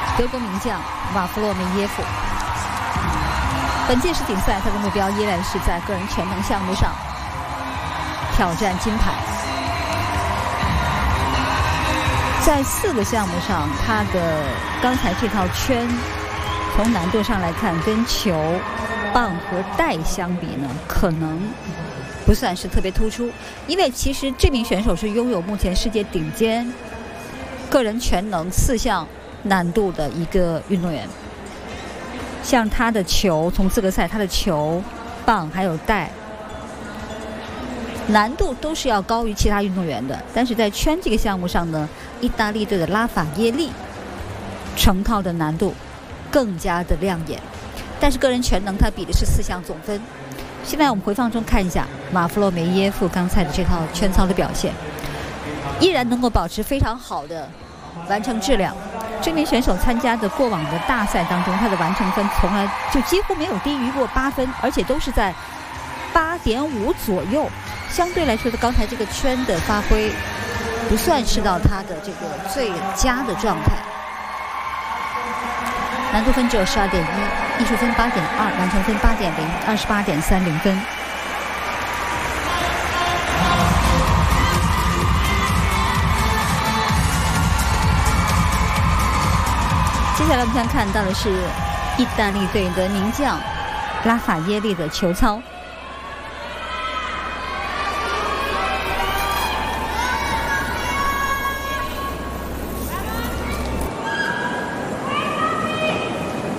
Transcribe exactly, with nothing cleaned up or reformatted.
德国名将瓦弗洛梅耶夫。本届世锦赛，他的目标依然是在个人全能项目上挑战金牌。在四个项目上，他的刚才这套圈，从难度上来看，跟球、棒和带相比呢，可能不算是特别突出。因为其实这名选手是拥有目前世界顶尖个人全能四项难度的一个运动员。像他的球，从资格赛他的球、棒还有带难度都是要高于其他运动员的，但是在圈这个项目上呢，意大利队的拉法耶利成套的难度更加的亮眼，但是个人全能他比的是四项总分。现在我们回放中看一下马弗洛梅耶夫刚才的这套圈操的表现，依然能够保持非常好的完成质量。这名选手参加的过往的大赛当中，他的完成分从来就几乎没有低于过八分，而且都是在八点五左右。相对来说的刚才这个圈的发挥不算是到他的这个最佳的状态。难度分只有十二点一，艺术分八点二，完成分八点零，二十八点三零分。接下来我们将看到的是意大利队的名将拉法耶利的球操。